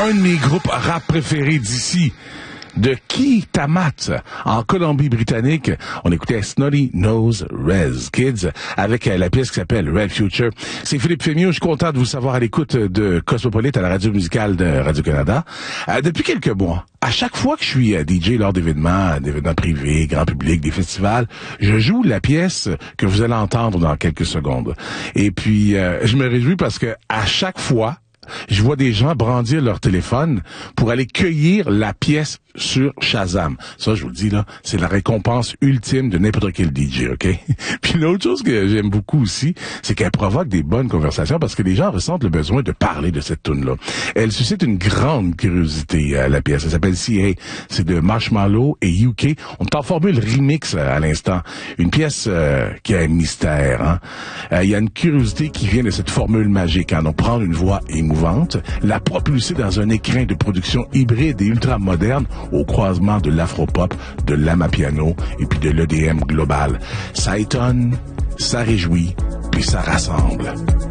un de mes groupes rap préférés d'ici, de Kitamat, en Colombie-Britannique. On écoutait Snotty Nose Rez Kids avec la pièce qui s'appelle Red Future. C'est Philippe Fémieux, je suis content de vous savoir à l'écoute de Cosmopolite à la radio musicale de Radio-Canada. Depuis quelques mois, à chaque fois que je suis DJ lors d'événements privés, grand public, des festivals, je joue la pièce que vous allez entendre dans quelques secondes. Et puis, je me réjouis parce que à chaque fois, je vois des gens brandir leur téléphone pour aller cueillir la pièce sur Shazam. Ça, je vous le dis, là, c'est la récompense ultime de n'importe quel DJ, OK? Puis l'autre chose que j'aime beaucoup aussi, c'est qu'elle provoque des bonnes conversations parce que les gens ressentent le besoin de parler de cette tune-là. Elle suscite une grande curiosité, la pièce. Elle s'appelle CA. C'est de Marshmallow et UK. On est en formule remix à l'instant. Une pièce qui a un mystère. Hein? Il y a une curiosité qui vient de cette formule magique. Hein? Donc, prendre une voix émouvante, la propulser dans un écrin de production hybride et ultra moderne au croisement de l'afropop, de l'amapiano et puis de l'EDM global. Ça étonne, ça réjouit, puis ça rassemble.